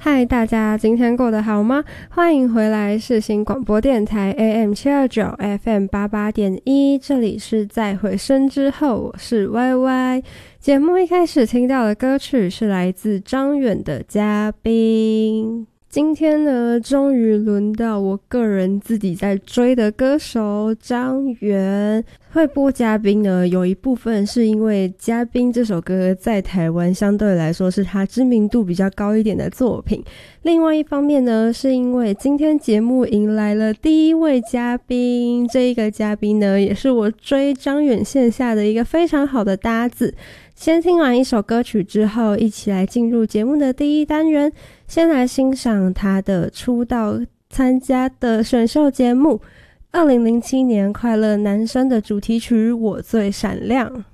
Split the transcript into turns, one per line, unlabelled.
嗨，大家今天过得好吗？欢迎回来世新广播电台 AM729 FM88.1，这里是在回声之后，我是 YY。节目一开始听到的歌曲是来自张远的《嘉宾》。今天呢，终于轮到我个人自己在追的歌手张远。会播《嘉宾》呢，有一部分是因为《嘉宾》这首歌在台湾相对来说是他知名度比较高一点的作品，另外一方面呢，是因为今天节目迎来了第一位嘉宾，这一个嘉宾呢，也是我追张远线下的一个非常好的搭子。先听完一首歌曲之后，一起来进入节目的第一单元，先来欣赏他的出道参加的选秀节目2007年快乐男声的主题曲《我最闪亮》。